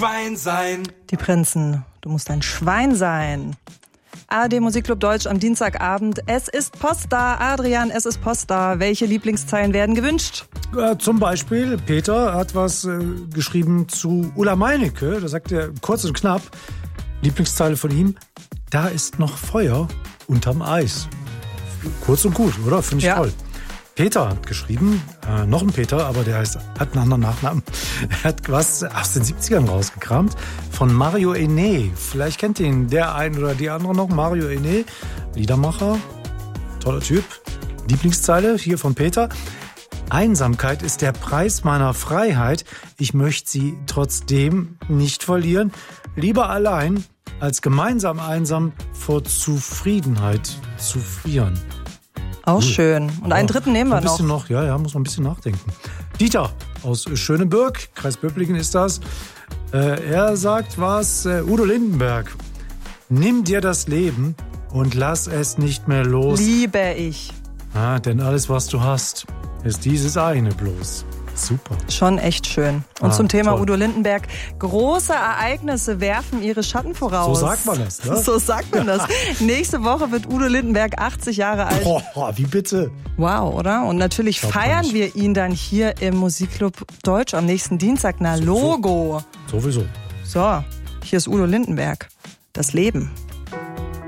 Schwein sein. Die Prinzen, du musst ein Schwein sein. ARD Musikclub Deutsch am Dienstagabend. Es ist Post da. Adrian, es ist Post da. Welche Lieblingszeilen werden gewünscht? Zum Beispiel, Peter hat was geschrieben zu Ulla Meinecke. Da sagt er kurz und knapp, Lieblingszeile von ihm, da ist noch Feuer unterm Eis. Kurz und gut, oder? Finde ich toll. Peter hat geschrieben, noch ein Peter, aber der hat einen anderen Nachnamen. Er hat was aus den 70ern rausgekramt von Mario Ene. Vielleicht kennt ihn der ein oder die andere noch. Mario Ene, Liedermacher, toller Typ. Lieblingszeile hier von Peter. Einsamkeit ist der Preis meiner Freiheit. Ich möchte sie trotzdem nicht verlieren. Lieber allein als gemeinsam einsam vor Zufriedenheit zu frieren. Auch schön. Und einen dritten nehmen wir noch. Ja, muss man ein bisschen nachdenken. Dieter aus Schöneberg, Kreis Böblingen ist das. Er sagt was, Udo Lindenberg. Nimm dir das Leben und lass es nicht mehr los. Liebe ich. Denn alles, was du hast, ist dieses eine bloß. Super. Schon echt schön. Und zum Thema toll. Udo Lindenberg. Große Ereignisse werfen ihre Schatten voraus. So sagt man das, ne? So sagt man das. Nächste Woche wird Udo Lindenberg 80 Jahre alt. Boah, wie bitte? Wow, oder? Und natürlich feiern wir ihn dann hier im Musikclub Deutsch am nächsten Dienstag. Na, Logo. Sowieso. So, hier ist Udo Lindenberg. Das Leben.